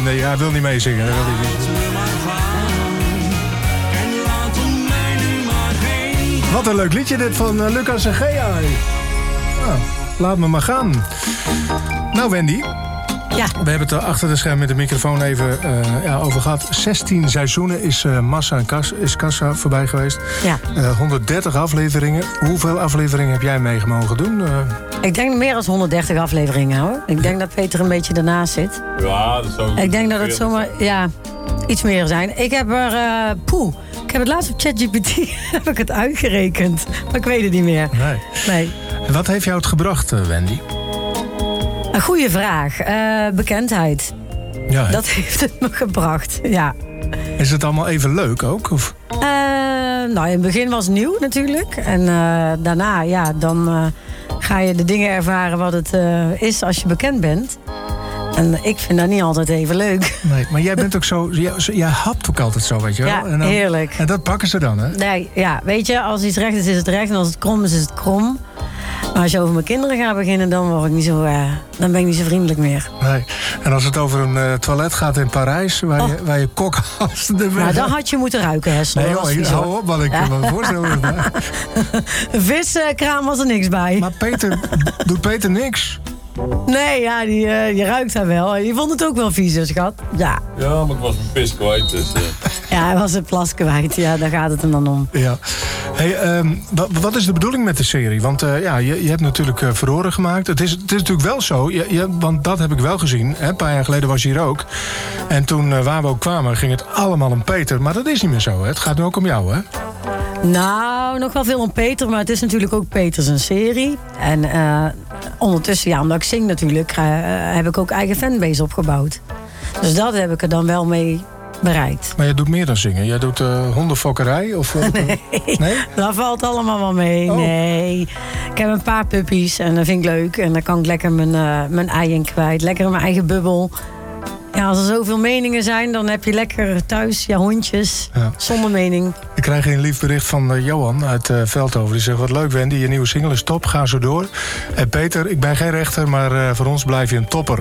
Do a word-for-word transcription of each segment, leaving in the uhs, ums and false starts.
En uh, ja, hij wil niet meezingen. Dat wil hij niet. Wat een leuk liedje dit van uh, Lucas en Gea. Nou, laat me maar gaan. Nou, Wendy. Ja. We hebben het er achter de scherm met de microfoon even uh, ja, over gehad. zestien seizoenen is uh, Massa en Kas, is Kassa voorbij geweest. Ja. Uh, honderddertig afleveringen. Hoeveel afleveringen heb jij mee mogen doen? Uh... Ik denk meer dan honderddertig afleveringen, hoor. Ik denk dat Peter een beetje ernaast zit. Ja, dat zou... Ik denk dat het zomaar, ja, iets meer zijn. Ik heb er, uh, poeh, ik heb het laatst op ChatGPT heb ik het uitgerekend. Maar ik weet het niet meer. Nee. Nee. En wat heeft jou het gebracht, uh, Wendy? Een goede vraag. Uh, bekendheid. Ja, dat heeft het me gebracht, ja. Is het allemaal even leuk ook? Of? Uh, nou, in het begin was het nieuw natuurlijk. En uh, daarna, ja, dan uh, ga je de dingen ervaren wat het uh, is als je bekend bent. En ik vind dat niet altijd even leuk. Nee, maar jij bent ook zo... Jij, jij hapt ook altijd zo, weet je wel? Ja, en dan, heerlijk. En dat pakken ze dan, hè? Nee, ja, weet je, als iets recht is, is het recht. En als het krom is, is het krom. Maar als je over mijn kinderen gaat beginnen, dan, word ik niet zo, uh, dan ben ik niet zo vriendelijk meer. Nee. En als het over een uh, toilet gaat in Parijs, waar, oh. je, waar je kokhalst... Nou, dan had je moeten ruiken, Hessel. Nee joh, hier hou op, wat ik ja. me voorstellen. Een viskraam was er niks bij. Maar Peter, doet Peter niks? Nee, ja, die, uh, je ruikt daar wel. Je vond het ook wel vies, schat. Ja. Ja, maar ik was mijn vis kwijt, dus... Uh... Ja, hij was het plas kwijt. Ja, daar gaat het hem dan om. Ja. Hey, um, wat, wat is de bedoeling met de serie? Want uh, ja, je, je hebt natuurlijk uh, verhoren gemaakt. Het is, het is natuurlijk wel zo, je, je, want dat heb ik wel gezien. Hè? Een paar jaar geleden was je hier ook. En toen uh, waar we ook kwamen, ging het allemaal om Peter. Maar dat is niet meer zo, hè? Het gaat nu ook om jou, hè? Nou, nog wel veel om Peter, maar het is natuurlijk ook Peter zijn serie. En uh, ondertussen, ja, omdat ik zing natuurlijk, uh, heb ik ook eigen fanbase opgebouwd. Dus dat heb ik er dan wel mee bereikt. Maar je doet meer dan zingen. Jij doet uh, hondenfokkerij? Of, uh, nee, nee, dat valt allemaal wel mee. Oh. Nee, ik heb een paar puppies en dat vind ik leuk. En dan kan ik lekker mijn, uh, mijn ei in kwijt. Lekker in mijn eigen bubbel. Ja, als er zoveel meningen zijn, dan heb je lekker thuis je hondjes. Ja. Zonder mening. Ik krijg een lief bericht van uh, Johan uit uh, Veldhoven. Die zegt, wat leuk Wendy, je nieuwe single is top, ga zo door. En Peter, ik ben geen rechter, maar uh, voor ons blijf je een topper.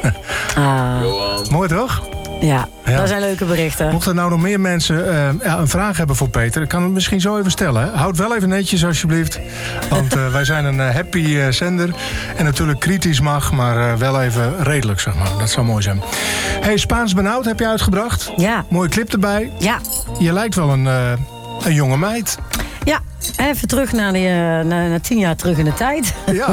Ah. Johan. Mooi toch? Ja, ja, dat zijn leuke berichten. Mochten er nou nog meer mensen uh, ja, een vraag hebben voor Peter, ik kan het misschien zo even stellen. Hè? Houd wel even netjes alsjeblieft. Want uh, wij zijn een uh, happy uh, zender. En natuurlijk kritisch mag, maar uh, wel even redelijk, zeg maar. Dat zou mooi zijn. Hey, Spaans benauwd heb je uitgebracht. Ja. Mooie clip erbij. Ja. Je lijkt wel een, uh, een jonge meid. Ja, even terug naar, die, uh, naar, naar tien jaar terug in de tijd. Ja.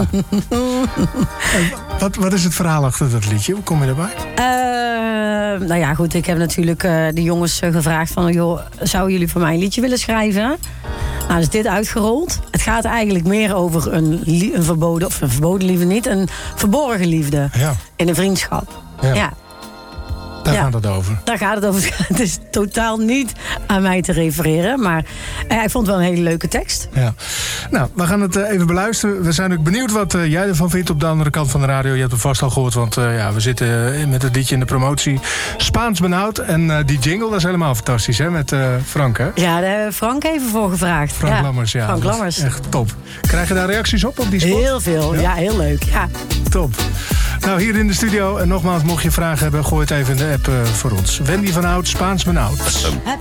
wat, wat is het verhaal achter dat liedje? Hoe kom je erbij? Uh, nou ja, goed, ik heb natuurlijk uh, de jongens uh, gevraagd van... joh, zouden jullie voor mij een liedje willen schrijven? Nou, is dit uitgerold. Het gaat eigenlijk meer over een, li- een verboden... of een verboden liefde niet, een verborgen liefde. Ja. In een vriendschap. Ja. ja. Daar ja, gaat het over. Daar gaat het over. Het is totaal niet aan mij te refereren. Maar uh, ik vond het wel een hele leuke tekst. Ja. Nou, we gaan het uh, even beluisteren. We zijn ook benieuwd wat uh, jij ervan vindt op de andere kant van de radio. Je hebt het vast al gehoord, want uh, ja, we zitten uh, met het liedje in de promotie. Spaans benauwd. En uh, die jingle, dat is helemaal fantastisch, hè? Met uh, Frank, hè? Ja, daar hebben we Frank even voor gevraagd. Frank ja. Lammers, ja. Frank Lammers. Echt top. Krijg je daar reacties op, op die spot? Heel veel, ja, ja heel leuk. Ja. Top. Nou, hier in de studio. En nogmaals, mocht je vragen hebben, gooi het even in de app uh, voor ons. Wendy van Oud, Spaans benauwd.